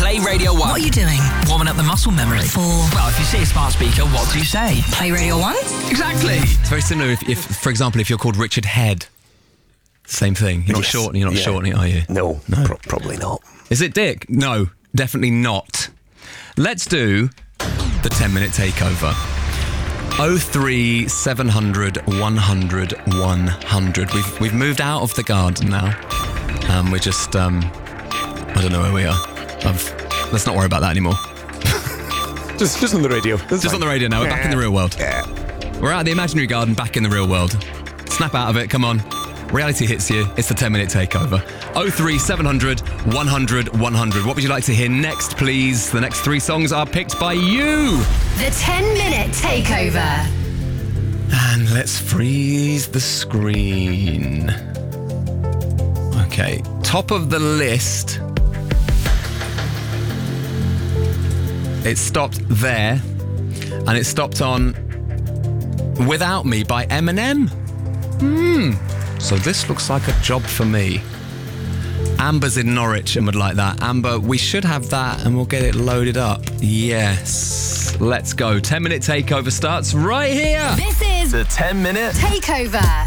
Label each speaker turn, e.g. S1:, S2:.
S1: Play Radio 1.
S2: What are you doing?
S1: Warming up the muscle memory. Well, if you see a smart speaker, what do you say?
S2: Play Radio 1?
S1: Exactly.
S3: It's very similar if, for example, if you're called Richard Head. Same thing. You're not shortening it, are you?
S4: No. Probably not.
S3: Is it Dick? No, definitely not. Let's do the 10-minute takeover. 03700 100 100. We've moved out of the garden now. We're just I don't know where we are. Let's not worry about that anymore.
S4: Just on the radio.
S3: Just on the radio now. We're back in the real world.
S4: Yeah.
S3: We're out of the imaginary garden, back in the real world. Snap out of it, come on. Reality hits you. It's the 10-minute takeover. 03700 100 100. What would you like to hear next, please? The next 3 songs are picked by you.
S5: The 10-minute takeover.
S3: And let's freeze the screen. Okay, top of the list. It stopped there, and it stopped on Without Me by Eminem. So this looks like a job for me. Amber's in Norwich and would like that. Amber, we should have that and we'll get it loaded up. Yes. Let's go. 10-minute takeover starts right here.
S5: This is
S1: The 10-minute
S5: Takeover.